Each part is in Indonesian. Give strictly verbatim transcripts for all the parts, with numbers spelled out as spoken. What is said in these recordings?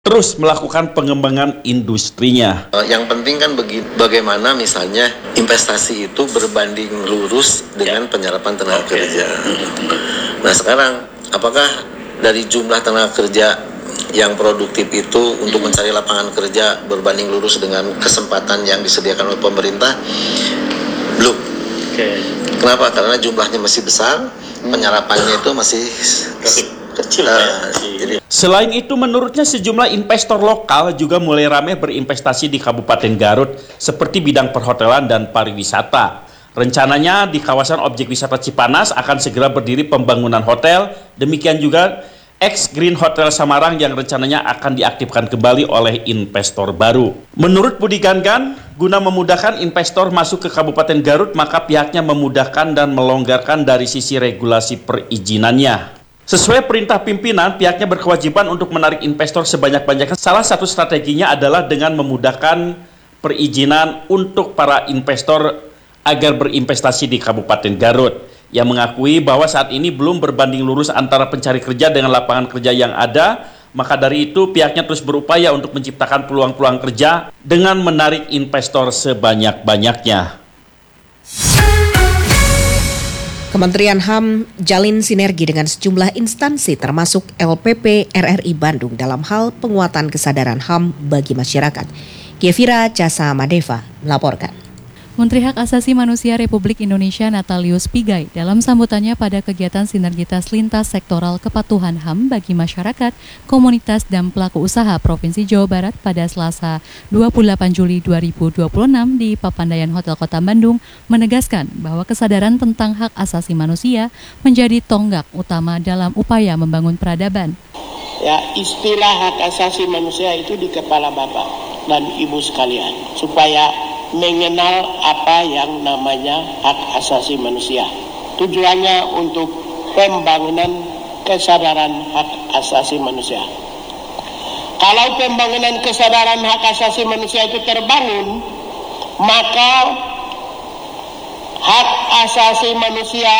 terus melakukan pengembangan industrinya. Yang penting kan bagi, bagaimana misalnya investasi itu berbanding lurus dengan penyerapan tenaga okay. kerja. Nah sekarang apakah dari jumlah tenaga kerja yang produktif itu untuk mencari lapangan kerja berbanding lurus dengan kesempatan yang disediakan oleh pemerintah? Belum. Okay. Kenapa? Karena jumlahnya masih besar, penyerapannya itu masih kecil. Uh, jadi. Selain itu, menurutnya sejumlah investor lokal juga mulai ramai berinvestasi di Kabupaten Garut seperti bidang perhotelan dan pariwisata. Rencananya di kawasan objek wisata Cipanas akan segera berdiri pembangunan hotel, demikian juga X Green Hotel Samarang yang rencananya akan diaktifkan kembali oleh investor baru. Menurut Budi Gangan, guna memudahkan investor masuk ke Kabupaten Garut, maka pihaknya memudahkan dan melonggarkan dari sisi regulasi perizinannya. Sesuai perintah pimpinan, pihaknya berkewajiban untuk menarik investor sebanyak-banyaknya. Salah satu strateginya adalah dengan memudahkan perizinan untuk para investor agar berinvestasi di Kabupaten Garut. Yang mengakui bahwa saat ini belum berbanding lurus antara pencari kerja dengan lapangan kerja yang ada, maka dari itu pihaknya terus berupaya untuk menciptakan peluang-peluang kerja dengan menarik investor sebanyak-banyaknya. Kementerian H A M jalin sinergi dengan sejumlah instansi termasuk L P P R R I Bandung dalam hal penguatan kesadaran H A M bagi masyarakat. Gievira Casa Madeva melaporkan. Menteri Hak Asasi Manusia Republik Indonesia Natalius Pigai dalam sambutannya pada kegiatan sinergitas lintas sektoral kepatuhan H A M bagi masyarakat, komunitas dan pelaku usaha Provinsi Jawa Barat pada Selasa dua puluh delapan Juli dua ribu dua puluh enam di Papandayan Hotel Kota Bandung menegaskan bahwa kesadaran tentang hak asasi manusia menjadi tonggak utama dalam upaya membangun peradaban. Ya, istilah hak asasi manusia itu di kepala Bapak dan Ibu sekalian supaya mengenal apa yang namanya hak asasi manusia. Tujuannya untuk pembangunan kesadaran hak asasi manusia. Kalau pembangunan kesadaran hak asasi manusia itu terbangun, maka hak asasi manusia,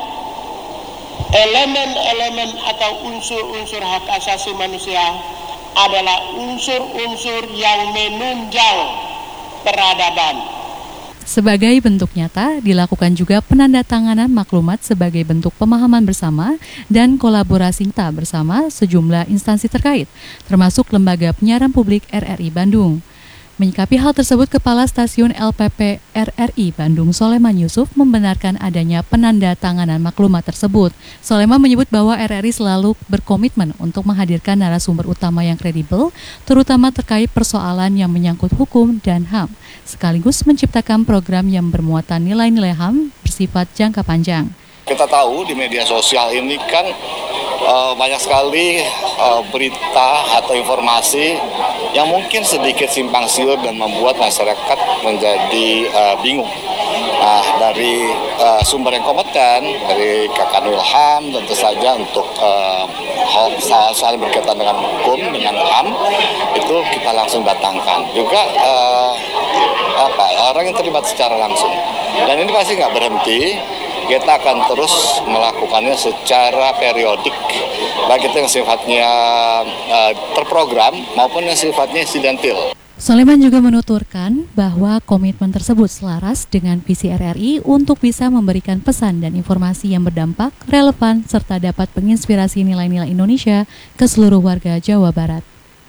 elemen-elemen atau unsur-unsur hak asasi manusia adalah unsur-unsur yang menunjang peradaban. Sebagai bentuk nyata, dilakukan juga penandatanganan maklumat sebagai bentuk pemahaman bersama dan kolaborasi kita bersama sejumlah instansi terkait, termasuk Lembaga Penyiaran Publik R R I Bandung. Menyikapi hal tersebut, Kepala Stasiun L P P R R I Bandung Soleman Yusuf membenarkan adanya penandatanganan maklumat tersebut. Soleman menyebut bahwa R R I selalu berkomitmen untuk menghadirkan narasumber utama yang kredibel, terutama terkait persoalan yang menyangkut hukum dan H A M, sekaligus menciptakan program yang bermuatan nilai-nilai H A M bersifat jangka panjang. Kita tahu di media sosial ini kan uh, banyak sekali uh, berita atau informasi yang mungkin sedikit simpang siur dan membuat masyarakat menjadi uh, bingung. Nah, dari uh, sumber yang kompeten, dari Kakanwil H A M tentu saja untuk uh, hal-hal berkaitan dengan hukum, dengan H A M, itu kita langsung datangkan. Juga uh, apa, orang yang terlibat secara langsung. Dan ini pasti nggak berhenti. Kita akan terus melakukannya secara periodik, baik itu yang sifatnya uh, terprogram maupun yang sifatnya insidentil. Soleman juga menuturkan bahwa komitmen tersebut selaras dengan visi R R I untuk bisa memberikan pesan dan informasi yang berdampak, relevan, serta dapat menginspirasi nilai-nilai Indonesia ke seluruh warga Jawa Barat.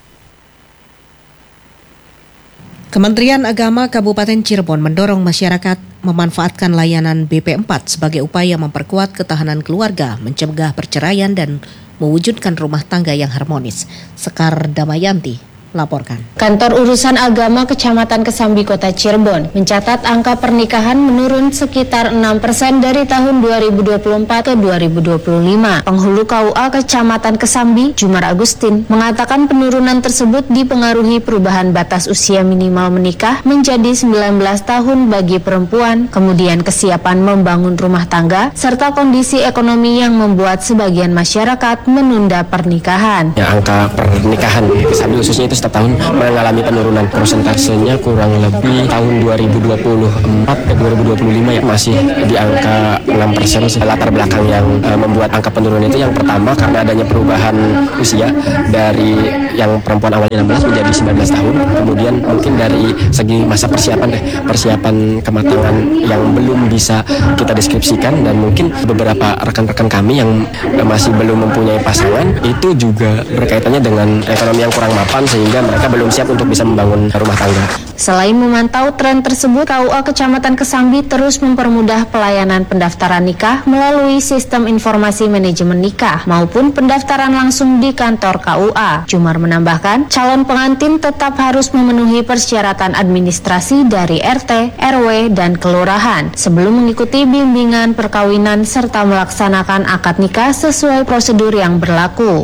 Kementerian Agama Kabupaten Cirebon mendorong masyarakat memanfaatkan layanan B P empat sebagai upaya memperkuat ketahanan keluarga, mencegah perceraian dan mewujudkan rumah tangga yang harmonis. Sekar Damayanti laporkan. Kantor Urusan Agama Kecamatan Kesambi Kota Cirebon mencatat angka pernikahan menurun sekitar enam persen dari tahun dua ribu dua puluh empat ke dua ribu dua puluh lima. Penghulu K U A Kecamatan Kesambi, Jumar Agustin, mengatakan penurunan tersebut dipengaruhi perubahan batas usia minimal menikah menjadi sembilan belas tahun bagi perempuan, kemudian kesiapan membangun rumah tangga, serta kondisi ekonomi yang membuat sebagian masyarakat menunda pernikahan. Ya, angka pernikahan di Kesambi khususnya itu setiap tahun mengalami penurunan. Persentasenya kurang lebih tahun dua ribu dua puluh empat ke dua ribu dua puluh lima ya masih di angka enam persen. Latar belakang yang uh, membuat angka penurunan itu yang pertama karena adanya perubahan usia dari yang perempuan awalnya enam belas menjadi sembilan belas tahun. Kemudian mungkin dari segi masa persiapan deh, persiapan kematangan yang belum bisa kita deskripsikan, dan mungkin beberapa rekan-rekan kami yang masih belum mempunyai pasangan itu juga berkaitannya dengan ekonomi yang kurang mapan sehingga mereka belum siap untuk bisa membangun rumah tangga. Selain memantau tren tersebut, K U A Kecamatan Kesambi terus mempermudah pelayanan pendaftaran nikah melalui sistem informasi manajemen nikah maupun pendaftaran langsung di kantor K U A. Jumar menambahkan, calon pengantin tetap harus memenuhi persyaratan administrasi dari R T, R W, dan kelurahan sebelum mengikuti bimbingan perkawinan serta melaksanakan akad nikah sesuai prosedur yang berlaku.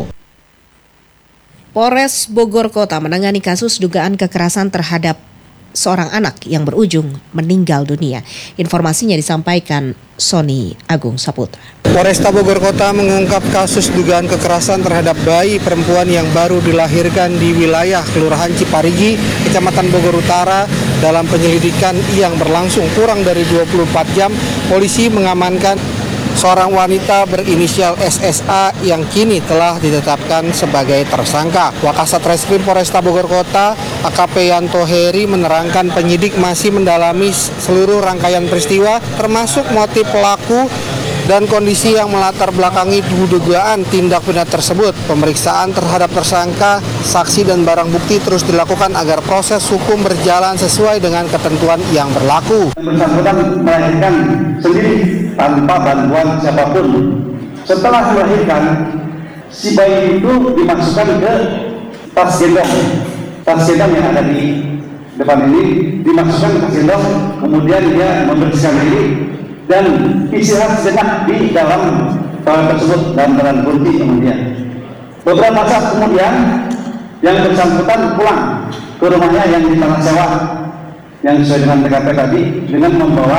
Polres Bogor Kota menangani kasus dugaan kekerasan terhadap seorang anak yang berujung meninggal dunia. Informasinya disampaikan Sony Agung Saputra. Polresta Bogor Kota mengungkap kasus dugaan kekerasan terhadap bayi perempuan yang baru dilahirkan di wilayah Kelurahan Ciparigi, Kecamatan Bogor Utara. Dalam penyelidikan yang berlangsung kurang dari dua puluh empat jam, polisi mengamankan seorang wanita berinisial S S A yang kini telah ditetapkan sebagai tersangka. Wakasat Reskrim Polresta Bogor Kota, A K P Yanto Heri, menerangkan penyidik masih mendalami seluruh rangkaian peristiwa termasuk motif pelaku dan kondisi yang melatar belakangi dugaan tindak pidana tersebut. Pemeriksaan terhadap tersangka, saksi dan barang bukti terus dilakukan agar proses hukum berjalan sesuai dengan ketentuan yang berlaku. Yang bersangkutan melahirkan sendiri tanpa bantuan siapapun. Setelah melahirkan, si bayi itu dimasukkan ke tas gendong. Tas gendong yang ada di depan ini dimasukkan ke tas gendong, kemudian dia membersihkan diri dan istirahat sejenak di dalam toilet tersebut dalam keadaan berhenti. Kemudian beberapa saat kemudian yang bersangkutan pulang ke rumahnya yang di tanah sewa yang sesuai dengan T K P tadi dengan membawa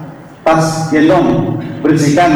tas gendong bersihkan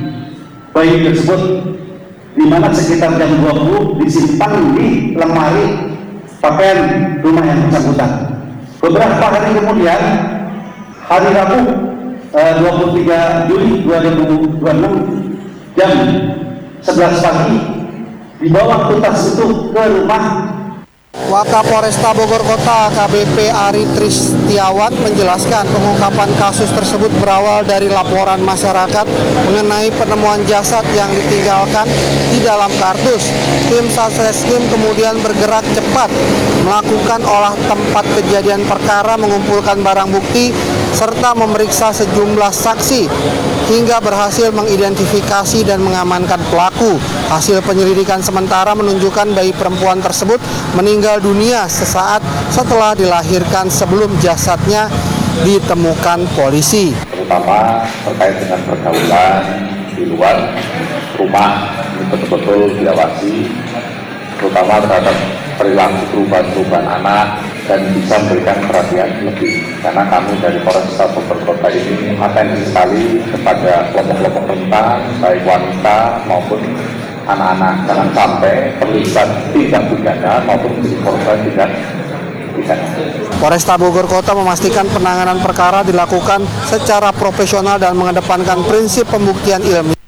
bayi tersebut, di mana sekitar jam dua puluh disimpan di lemari pakaian rumah yang bersangkutan. Beberapa hari kemudian, hari Rabu dua puluh tiga Juli dua ribu dua puluh enam jam sebelas pagi dibawa tas itu ke rumah. Wakapolresta Bogor Kota A K B P Ari Tristiawan menjelaskan pengungkapan kasus tersebut berawal dari laporan masyarakat mengenai penemuan jasad yang ditinggalkan di dalam kardus. Tim Satreskrim kemudian bergerak cepat melakukan olah tempat kejadian perkara, mengumpulkan barang bukti serta memeriksa sejumlah saksi hingga berhasil mengidentifikasi dan mengamankan pelaku. Hasil penyelidikan sementara menunjukkan bayi perempuan tersebut meninggal dunia sesaat setelah dilahirkan sebelum jasadnya ditemukan polisi. Terutama terkait dengan pergaulan di luar rumah, ini betul-betul diawasi, terutama terhadap perilaku perubahan-perubahan anak, dan bisa memberikan perhatian lebih. Karena kami dari Polresta Bogor Kota ini atensi sekali kepada kelompok-kelompok rentan, baik wanita maupun anak-anak. Jangan sampai terlibat tindak pidana maupun menjadi korban tindak pidana. Polresta Bogor Kota memastikan penanganan perkara dilakukan secara profesional dan mengedepankan prinsip pembuktian ilmiah.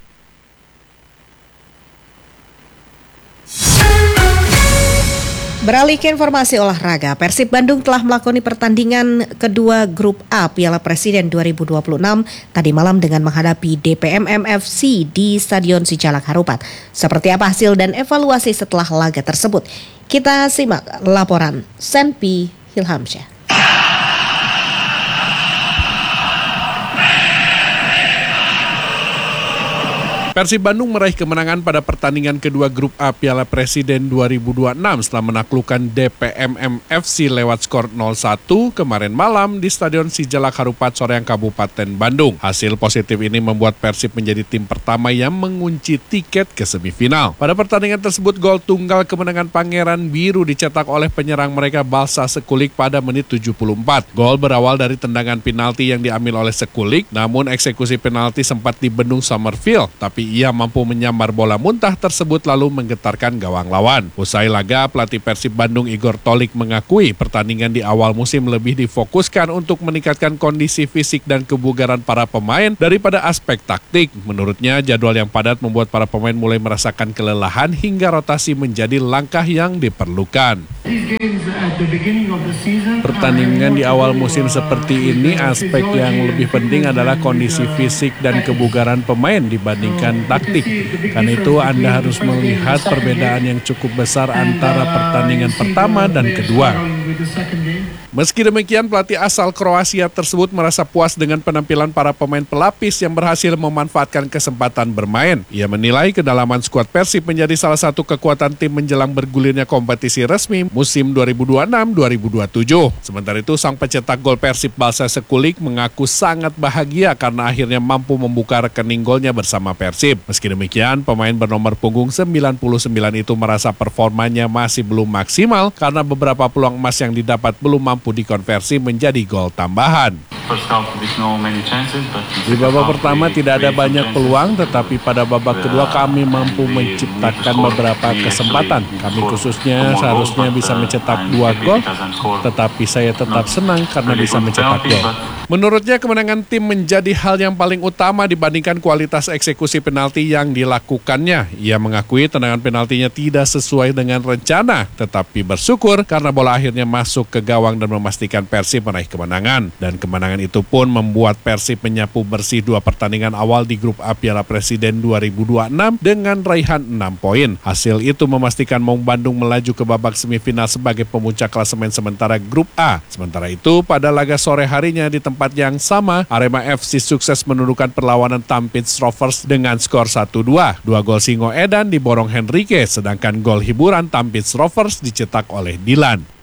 Beralih ke informasi olahraga, Persib Bandung telah melakoni pertandingan kedua Grup A Piala Presiden dua ribu dua puluh enam tadi malam dengan menghadapi D P M M F C di Stadion Sijalak Harupat. Seperti apa hasil dan evaluasi setelah laga tersebut? Kita simak laporan Senpi Hilhamsyah. Persib Bandung meraih kemenangan pada pertandingan kedua Grup A Piala Presiden dua ribu dua puluh enam setelah menaklukkan D P M M F C lewat skor nol satu kemarin malam di Stadion Sijalak Harupat Soreang Kabupaten Bandung. Hasil positif ini membuat Persib menjadi tim pertama yang mengunci tiket ke semifinal. Pada pertandingan tersebut, gol tunggal kemenangan Pangeran Biru dicetak oleh penyerang mereka Balsa Sekulik pada menit tujuh puluh empat. Gol berawal dari tendangan penalti yang diambil oleh Sekulik, namun eksekusi penalti sempat dibendung Summerfield, tapi ia mampu menyambar bola muntah tersebut lalu menggetarkan gawang lawan. Usai laga, pelatih Persib Bandung Igor Tolik mengakui pertandingan di awal musim lebih difokuskan untuk meningkatkan kondisi fisik dan kebugaran para pemain daripada aspek taktik. Menurutnya, jadwal yang padat membuat para pemain mulai merasakan kelelahan hingga rotasi menjadi langkah yang diperlukan. Pertandingan di awal musim seperti ini, aspek yang lebih penting adalah kondisi fisik dan kebugaran pemain dibandingkan taktik. Karena itu Anda harus melihat perbedaan yang cukup besar antara pertandingan pertama dan kedua. Meski demikian, pelatih asal Kroasia tersebut merasa puas dengan penampilan para pemain pelapis yang berhasil memanfaatkan kesempatan bermain. Ia menilai kedalaman skuad Persib menjadi salah satu kekuatan tim menjelang bergulirnya kompetisi resmi musim dua ribu dua puluh enam dua ribu dua puluh tujuh. Sementara itu, sang pencetak gol Persib Balsa Sekulik mengaku sangat bahagia karena akhirnya mampu membuka rekening golnya bersama Persib. Meski demikian, pemain bernomor punggung sembilan puluh sembilan itu merasa performanya masih belum maksimal karena beberapa peluang emas yang didapat belum mampu dikonversi menjadi gol tambahan. Di babak pertama tidak ada banyak peluang, tetapi pada babak kedua kami mampu menciptakan beberapa kesempatan. Kami khususnya seharusnya bisa mencetak dua gol, tetapi saya tetap senang karena bisa mencetak gol. Menurutnya, kemenangan tim menjadi hal yang paling utama dibandingkan kualitas eksekusi penalti yang dilakukannya. Ia mengakui tendangan penaltinya tidak sesuai dengan rencana, tetapi bersyukur karena bola akhirnya masuk ke gawang dan memastikan Persib meraih kemenangan. Dan kemenangan itu pun membuat Persib menyapu bersih dua pertandingan awal di grup A Piala Presiden dua ribu dua puluh enam dengan raihan enam poin. Hasil itu memastikan Maung Bandung melaju ke babak semifinal sebagai pemuncak klasemen sementara grup A. Sementara itu, pada laga sore harinya di tempat tempat yang sama, Arema F C sukses menundukkan perlawanan Tampines Rovers dengan skor satu dua. Dua gol Singo Edan diborong Henrique, sedangkan gol hiburan Tampines Rovers dicetak oleh Dilan.